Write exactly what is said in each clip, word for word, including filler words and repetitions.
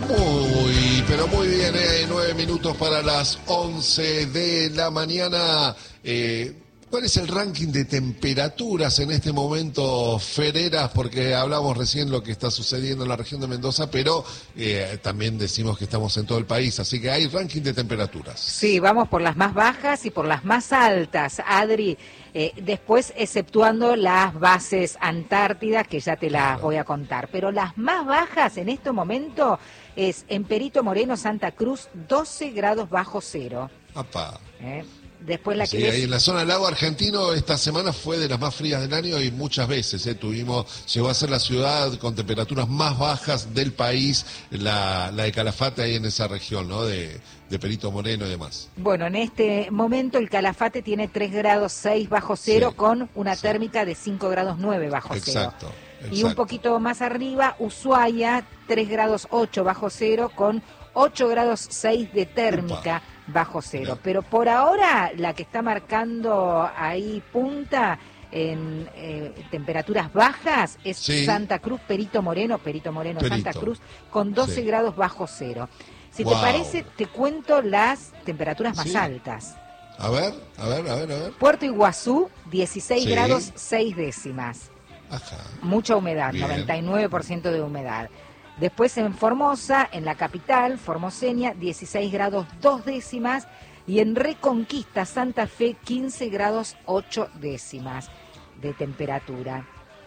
Muy, pero muy bien, ¿eh? Nueve minutos para las once de la mañana. Eh, ¿Cuál es el ranking de temperaturas en este momento, Fereras? Porque hablamos recién lo que está sucediendo en la región de Mendoza, pero eh, también decimos que estamos en todo el país, así que hay ranking de temperaturas. Sí, vamos por las más bajas y por las más altas, Adri. Eh, después, exceptuando las bases antártidas, que ya te las claro. voy a contar. Pero las más bajas en este momento es en Perito Moreno, Santa Cruz, doce grados bajo cero. Apá. ¿Eh? Después la sí, que ahí en la zona del lago argentino esta semana fue de las más frías del año y muchas veces eh, tuvimos, llegó a ser la ciudad con temperaturas más bajas del país, la, la de Calafate ahí en esa región, ¿no? De, de Perito Moreno y demás. Bueno, en este momento el Calafate tiene tres grados seis bajo cero sí, con una sí. térmica de cinco grados nueve bajo exacto, cero. Exacto. Y un poquito más arriba, Ushuaia, tres grados ocho bajo cero con ocho grados seis de térmica. Upa. Bajo cero, no. Pero por ahora la que está marcando ahí punta en eh, temperaturas bajas es sí. Santa Cruz, Perito Moreno, Perito Moreno, Perito. Santa Cruz, con doce sí. grados bajo cero. Si wow. te parece, te cuento las temperaturas más sí. altas. A ver, a ver, a ver, a ver. Puerto Iguazú, dieciséis sí. grados seis décimas. Ajá. Mucha humedad, bien. noventa y nueve por ciento de humedad. Después en Formosa, en la capital, formoseña, dieciséis grados dos décimas. Y en Reconquista, Santa Fe, quince grados ocho décimas de temperatura.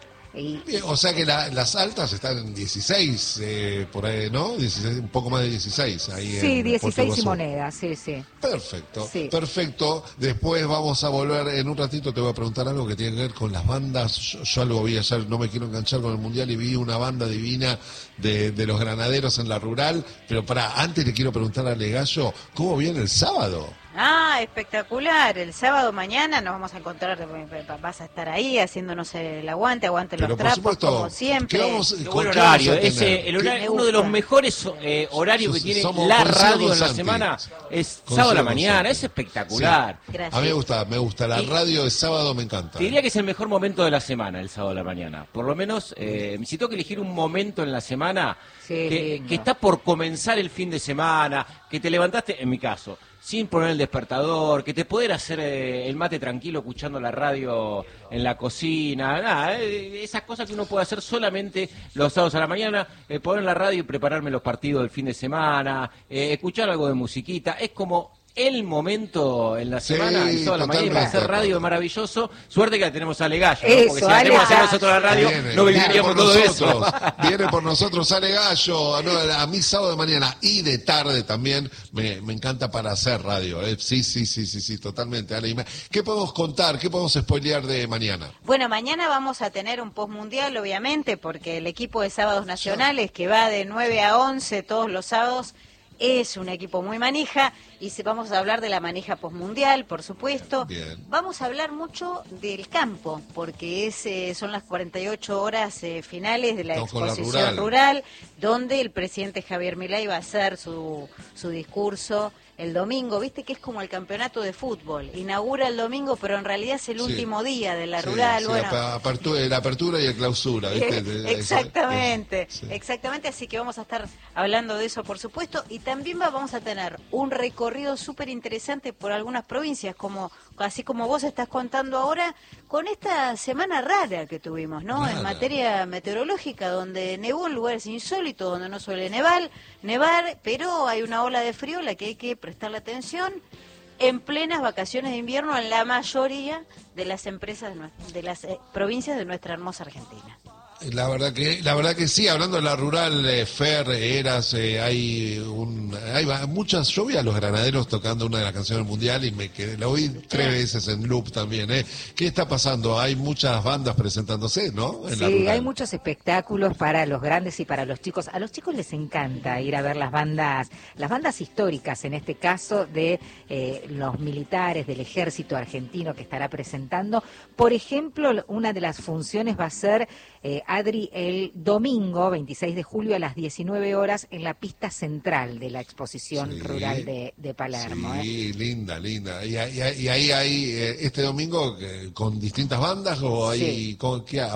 Y, Bien, o sea que la, las altas están en dieciséis, eh, por ahí, ¿no? dieciséis, un poco más de dieciséis. Ahí sí, en dieciséis y moneda, sí, sí. Perfecto, sí. perfecto. Después vamos a volver, en un ratito te voy a preguntar algo que tiene que ver con las bandas. Yo, yo algo vi ayer, no me quiero enganchar con el Mundial, y vi una banda divina de, de los granaderos en la rural. Pero para antes le quiero preguntar a Legallo, ¿cómo viene el sábado? Ah, espectacular. El sábado mañana nos vamos a encontrar, vas a estar ahí haciéndonos el aguante, aguante los trapos, supuesto, como siempre. ¿Qué vamos, qué buen horario, ese, el horario uno de los mejores eh, horarios que tiene Somos la radio en la Santi. semana es sábado a la mañana, Santi. Es espectacular. Sí. A mí me gusta, me gusta, la radio de sábado me encanta. Te diría que es el mejor momento de la semana, el sábado a la mañana. Por lo menos, eh, si tengo que elegir un momento en la semana sí, que, que está por comenzar el fin de semana, que te levantaste, en mi caso, sin poner el despertador, que te poder hacer eh, el mate tranquilo escuchando la radio en la cocina, nada, eh, esas cosas que uno puede hacer solamente los sábados a la mañana, eh, poner la radio y prepararme los partidos del fin de semana, eh, escuchar algo de musiquita, es como el momento en la semana, sí, y toda la mañana para hacer radio maravilloso. Suerte que la tenemos a Legallo, ¿no? Eso, porque si la tenemos a hacer nosotros la radio, viene, no viviríamos todo nosotros, eso. Viene por nosotros Ale Gallo, no, a mí sábado de mañana y de tarde también me, me encanta para hacer radio. ¿eh? Sí, sí, sí, sí, sí, totalmente. Ale, ¿qué podemos contar? ¿Qué podemos spoilear de mañana? Bueno, mañana vamos a tener un postmundial, obviamente, porque el equipo de Sábados Nacionales, que va de nueve a once todos los sábados, es un equipo muy manija, y se, vamos a hablar de la manija postmundial, por supuesto. Bien. Vamos a hablar mucho del campo, porque es, eh, son las cuarenta y ocho horas eh, finales de la no, exposición la rural. rural, donde el presidente Javier Milei va a hacer su, su discurso el domingo. Viste que es como el campeonato de fútbol, inaugura el domingo, pero en realidad es el sí. último día de la sí, rural. Sí, bueno, la, apertura, la apertura y la clausura, ¿viste? Exactamente, sí. exactamente, así que vamos a estar hablando de eso, por supuesto, y también vamos a tener un recorrido súper interesante por algunas provincias, como así como vos estás contando ahora, con esta semana rara que tuvimos, ¿no? Rara. En materia meteorológica, donde nevó en lugares insólitos, donde no suele nevar, nevar, pero hay una ola de frío a la que hay que prestarle atención en plenas vacaciones de invierno en la mayoría de las empresas de, nuestra, de las eh, provincias de nuestra hermosa Argentina. La verdad que la verdad que sí, hablando de la rural, eh, Fer, Eras, eh, hay un hay muchas, yo vi a los granaderos tocando una de las canciones del Mundial y me quedé, la oí tres veces en loop también, ¿eh? ¿Qué está pasando? Hay muchas bandas presentándose, ¿no? En sí, la rural. Hay muchos espectáculos para los grandes y para los chicos. A los chicos les encanta ir a ver las bandas, las bandas históricas, en este caso de eh, los militares del ejército argentino que estará presentando. Por ejemplo, una de las funciones va a ser eh, Adri, el domingo veintiséis de julio a las diecinueve horas en la pista central de la exposición sí, rural de, de Palermo. Sí, ¿eh? linda, linda. Y, y, y ahí hay, eh, este domingo, eh, con distintas bandas, o hay, sí. con, ¿qué? A ver.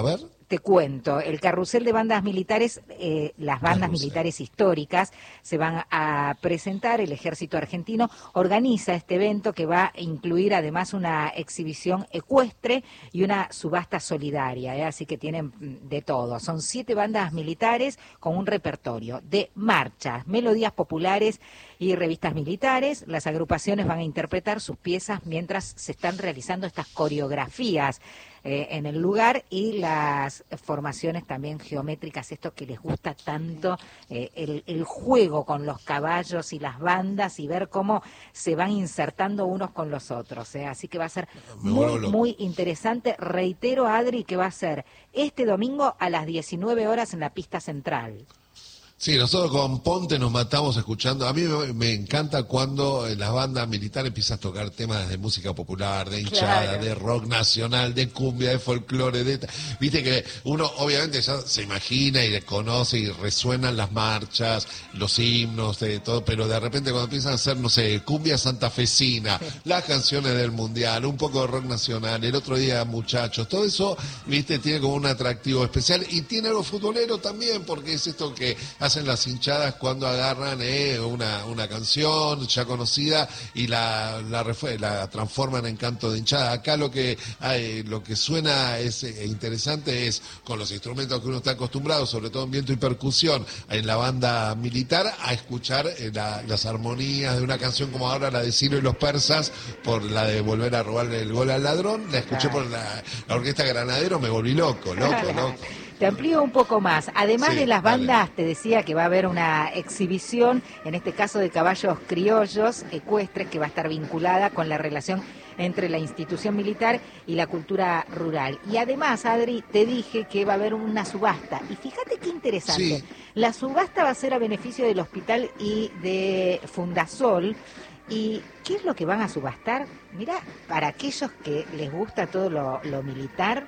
te cuento, el carrusel de bandas militares, eh, las bandas Carrusel. militares históricas se van a presentar. El Ejército Argentino organiza este evento que va a incluir además una exhibición ecuestre y una subasta solidaria, ¿eh? Así que tienen de todo. Son siete bandas militares con un repertorio de marchas, melodías populares y revistas militares. Las agrupaciones van a interpretar sus piezas mientras se están realizando estas coreografías eh, en el lugar, y las formaciones también geométricas, esto que les gusta tanto, eh, el, el juego con los caballos y las bandas y ver cómo se van insertando unos con los otros. ¿eh? Así que va a ser Me muy, vuelvo loco. muy interesante. Reitero, Adri, que va a ser este domingo a las diecinueve horas en la pista central. Sí, nosotros con Ponte nos matamos escuchando. A mí me, me encanta cuando en las bandas militares empiezas a tocar temas de música popular, de hinchada, Claro. de rock nacional, de cumbia, de folclore, de... Viste que uno obviamente ya se imagina y conoce y resuenan las marchas, los himnos, de todo, pero de repente cuando empiezan a hacer, no sé, cumbia santafesina, las canciones del mundial, un poco de rock nacional, el otro día Muchachos, todo eso, viste, tiene como un atractivo especial y tiene algo futbolero también, porque es esto que hacen las hinchadas cuando agarran eh, una, una canción ya conocida y la, la, refue- la transforman en canto de hinchada. Acá lo que hay, lo que suena es eh, interesante es con los instrumentos que uno está acostumbrado, sobre todo en viento y percusión, en la banda militar, a escuchar eh, la- las armonías de una canción como ahora la de Ciro y los persas, por la de volver a robarle el gol al ladrón. La escuché por la, la orquesta Granadero, me volví loco, loco, loco. Te amplío un poco más. Además Sí, de las dale. bandas, te decía que va a haber una exhibición, en este caso de caballos criollos ecuestres, que va a estar vinculada con la relación entre la institución militar y la cultura rural. Y además, Adri, te dije que va a haber una subasta. Y fíjate qué interesante. Sí. La subasta va a ser a beneficio del hospital y de Fundasol. ¿Y qué es lo que van a subastar? Mirá, para aquellos que les gusta todo lo, lo militar,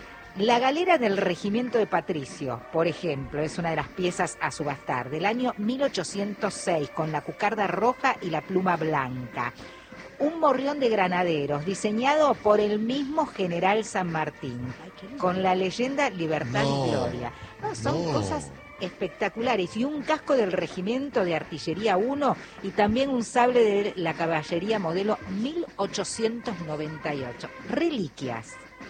la galera del regimiento de Patricio, por ejemplo, es una de las piezas a subastar, del año mil ochocientos seis, con la cucarda roja y la pluma blanca. Un morrión de granaderos, diseñado por el mismo general San Martín, con la leyenda Libertad No, y Gloria. No, son no. cosas espectaculares. Y un casco del regimiento de artillería uno y también un sable de la caballería modelo mil ochocientos noventa y ocho. Reliquias.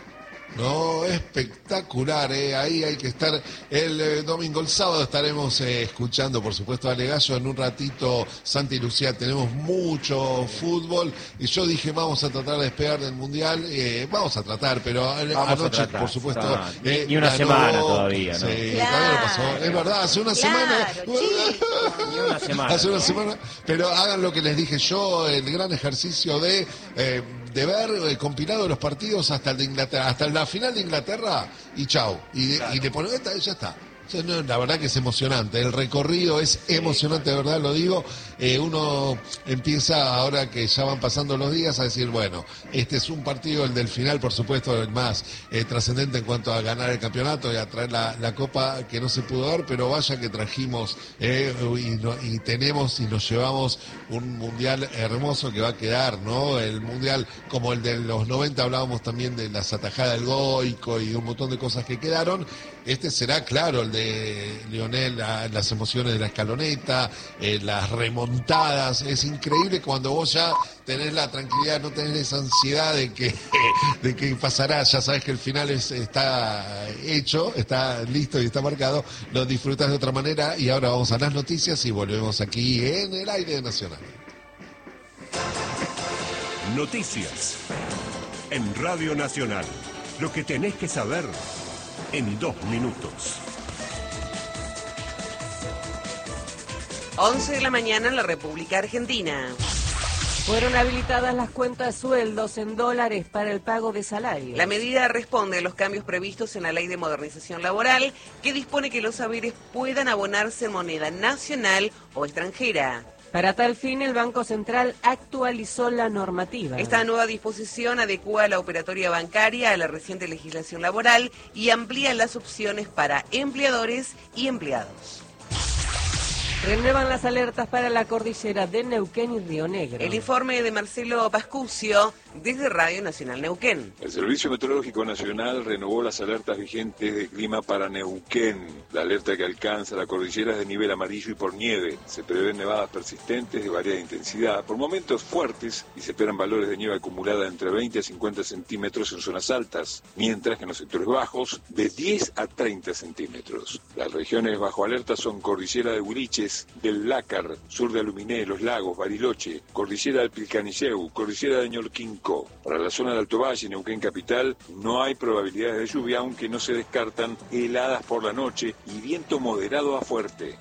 No, espectacular, ¿eh? Ahí hay que estar el eh, domingo. El sábado estaremos eh, escuchando, por supuesto, a Ale Gallo. En un ratito, Santi y Lucía, tenemos mucho fútbol. Y yo dije, vamos a tratar de despegar del Mundial. Eh, vamos a tratar, pero eh, Vamos a anoche, tratar, por supuesto... no, ni- eh, ni una ganó. semana todavía, ¿no? Sí, Claro. todavía no pasó. Es verdad, hace una Claro, semana... chicos. Ni una semana. Hace una ¿no? semana, pero hagan lo que les dije yo, el gran ejercicio de, eh, de ver eh, compilado los partidos hasta el de Inglaterra, hasta la final de Inglaterra y chao. Y, y le ponen esta y ya está. O sea, no, la verdad que es emocionante, el recorrido es emocionante, de verdad lo digo. Eh, uno empieza, ahora que ya van pasando los días, a decir, bueno, este es un partido, el del final, por supuesto, el más eh, trascendente en cuanto a ganar el campeonato y a traer la, la copa que no se pudo dar, pero vaya que trajimos eh, y, no- y tenemos y nos llevamos un mundial hermoso que va a quedar, ¿no? El mundial como el de los noventa, hablábamos también de las atajadas del Goico y un montón de cosas que quedaron. Este será, claro, el de Lionel, la- las emociones de la escaloneta, eh, las remontadas. Es increíble cuando vos ya tenés la tranquilidad, no tenés esa ansiedad de que, de que pasará, ya sabes que el final es, está hecho, está listo y está marcado, lo disfrutás de otra manera. Y ahora vamos a las noticias y volvemos aquí en el aire nacional. Noticias. En Radio Nacional. Lo que tenés que saber en dos minutos. once de la mañana en la República Argentina. Fueron habilitadas las cuentas sueldos en dólares para el pago de salarios. La medida responde a los cambios previstos en la Ley de Modernización Laboral, que dispone que los saberes puedan abonarse en moneda nacional o extranjera. Para tal fin, el Banco Central actualizó la normativa. Esta nueva disposición adecua la operatoria bancaria a la reciente legislación laboral y amplía las opciones para empleadores y empleados. Renuevan las alertas para la cordillera de Neuquén y Río Negro. El informe de Marcelo Pascucio desde Radio Nacional Neuquén. El Servicio Meteorológico Nacional renovó las alertas vigentes de clima para Neuquén. La alerta que alcanza la cordillera es de nivel amarillo y por nieve. Se prevén nevadas persistentes de variada intensidad, por momentos fuertes, y se esperan valores de nieve acumulada entre veinte a cincuenta centímetros en zonas altas, mientras que en los sectores bajos de diez a treinta centímetros. Las regiones bajo alerta son Cordillera de Huiliches, del Lácar, sur de Aluminé, Los Lagos, Bariloche, Cordillera del Pilcanilleu, Cordillera de Ñorquinco. Para la zona de Alto Valle, Neuquén Capital, no hay probabilidades de lluvia, aunque no se descartan heladas por la noche y viento moderado a fuerte.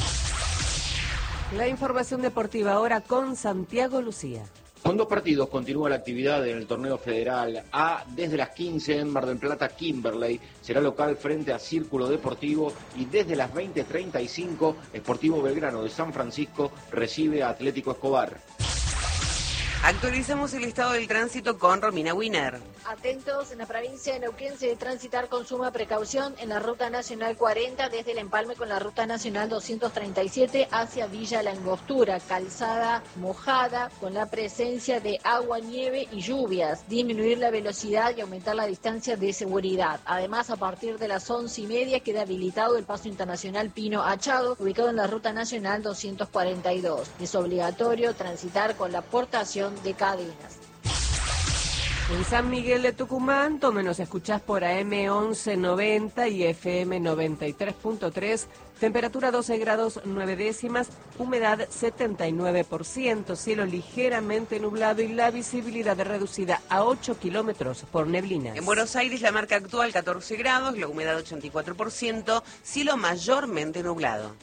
La información deportiva ahora con Santiago Lucía. Con dos partidos continúa la actividad en el torneo federal A. Desde las quince en Mar del Plata, Kimberley será local frente a Círculo Deportivo, y desde las veinte treinta y cinco Sportivo Belgrano de San Francisco recibe a Atlético Escobar. Actualizamos el estado del tránsito con Romina Winer. Atentos, en la provincia de Neuquén se debe transitar con suma precaución en la Ruta Nacional cuarenta desde el empalme con la Ruta Nacional doscientos treinta y siete hacia Villa La Angostura, calzada mojada con la presencia de agua, nieve y lluvias. Disminuir la velocidad y aumentar la distancia de seguridad. Además, a partir de las once y media queda habilitado el paso internacional Pino Achado, ubicado en la Ruta Nacional doscientos cuarenta y dos. Es obligatorio transitar con la portación de cadenas. En San Miguel de Tucumán, donde nos escuchás por A M once noventa y F M noventa y tres punto tres, temperatura doce grados nueve décimas, humedad setenta y nueve por ciento, cielo ligeramente nublado y la visibilidad reducida a ocho kilómetros por neblinas. En Buenos Aires la marca actual catorce grados, la humedad ochenta y cuatro por ciento, cielo mayormente nublado.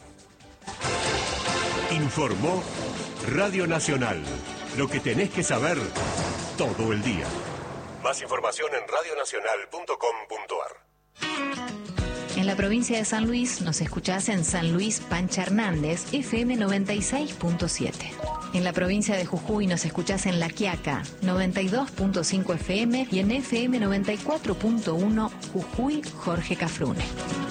Informó Radio Nacional. Lo que tenés que saber todo el día. Más información en radio nacional punto com punto a r. En la provincia de San Luis nos escuchás en San Luis Pancha Hernández, F M noventa y seis punto siete. En la provincia de Jujuy nos escuchás en La Quiaca, noventa y dos punto cinco F M, y en F M noventa y cuatro punto uno Jujuy Jorge Cafrune.